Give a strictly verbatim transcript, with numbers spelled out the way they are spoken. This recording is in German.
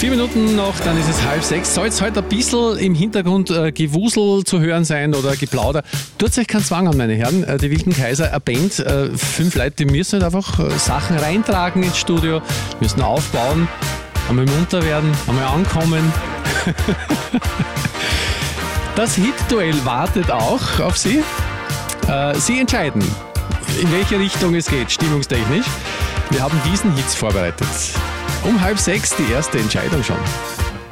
Vier Minuten noch, dann ist es halb sechs. Soll es heute ein bisschen im Hintergrund äh, Gewusel zu hören sein oder Geplauder? Tut euch keinen Zwang an, meine Herren. Äh, die Wilden Kaiser, eine Band, äh, fünf Leute, die müssen halt einfach äh, Sachen reintragen ins Studio, müssen aufbauen, einmal munter werden, einmal ankommen. Das Hit-Duell wartet auch auf Sie. Äh, Sie entscheiden, in welche Richtung es geht, stimmungstechnisch. Wir haben diesen Hits vorbereitet. Um halb sechs die erste Entscheidung schon.